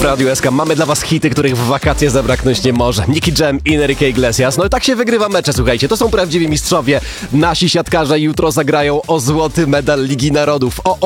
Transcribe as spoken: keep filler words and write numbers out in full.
w Radiu S K. Mamy dla was hity, których w wakacje zabraknąć nie może. Nicky Jam i Enrique Iglesias. No i tak się wygrywa mecze, słuchajcie. To są prawdziwi mistrzowie. Nasi siatkarze jutro zagrają o złoty medal Ligi Narodów. O